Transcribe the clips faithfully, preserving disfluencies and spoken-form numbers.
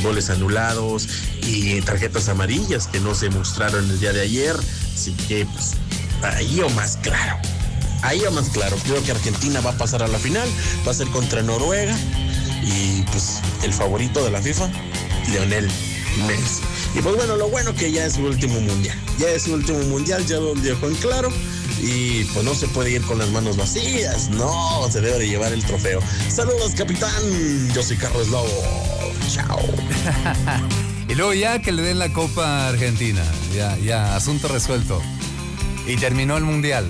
goles anulados y tarjetas amarillas que no se mostraron el día de ayer. Así que, pues, ahí o más claro. Ahí o más claro. Creo que Argentina va a pasar a la final. Va a ser contra Noruega. Y, pues, el favorito de la FIFA, Lionel Messi. Y, pues, bueno, lo bueno que ya es su último mundial. Ya es su último mundial, ya lo dejó en claro. Y pues no se puede ir con las manos vacías. No, se debe de llevar el trofeo. Saludos, capitán. Yo soy Carlos Lobo. Chao. Y luego ya que le den la Copa a Argentina. Ya, ya, asunto resuelto. Y terminó el mundial.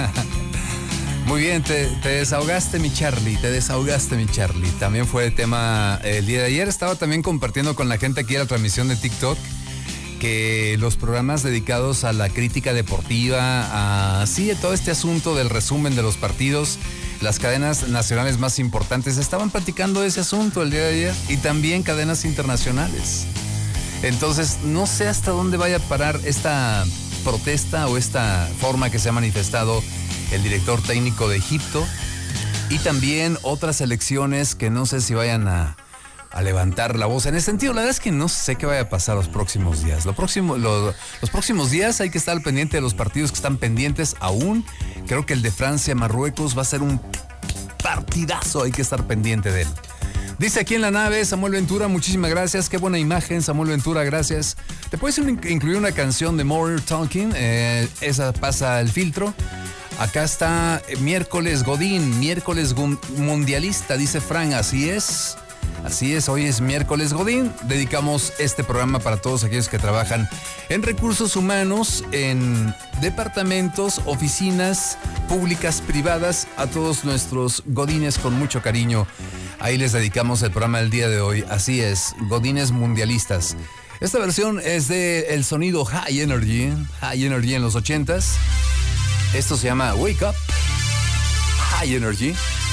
Muy bien, te, te desahogaste, mi Charlie. Te desahogaste, mi Charlie. También fue tema el día de ayer. Estaba también compartiendo con la gente aquí la transmisión de TikTok que los programas dedicados a la crítica deportiva, a sí, todo este asunto del resumen de los partidos, las cadenas nacionales más importantes estaban platicando de ese asunto el día de ayer y también cadenas internacionales. Entonces, no sé hasta dónde vaya a parar esta protesta o esta forma que se ha manifestado el director técnico de Egipto y también otras elecciones que no sé si vayan a a levantar la voz. En ese sentido, la verdad es que no sé qué vaya a pasar los próximos días. Lo próximo, lo, los próximos días hay que estar al pendiente de los partidos que están pendientes aún. Creo que el de Francia-Marruecos va a ser un partidazo, hay que estar pendiente de él. Dice aquí en la nave Samuel Ventura, muchísimas gracias, qué buena imagen, Samuel Ventura, gracias. ¿Te puedes incluir una canción de More Talking? Eh, esa pasa el filtro. Acá está eh, miércoles Godín, miércoles mundialista, dice Fran, así es. Así es, hoy es miércoles Godín, dedicamos este programa para todos aquellos que trabajan en recursos humanos, en departamentos, oficinas públicas, privadas, a todos nuestros Godines con mucho cariño. Ahí les dedicamos el programa del día de hoy, así es, Godines mundialistas. Esta versión es de el sonido High Energy, High Energy en los ochentas. Esto se llama Wake Up, High Energy.